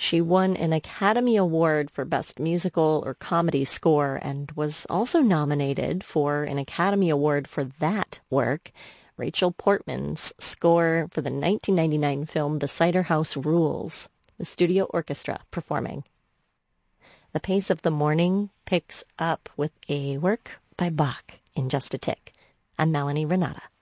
She won an Academy Award for Best Musical or Comedy Score and was also nominated for an Academy Award for that work, Rachel Portman's score for the 1999 film The Cider House Rules, the studio orchestra performing. The pace of the morning picks up with a work by Bach in just a tick. I'm Melanie Renata.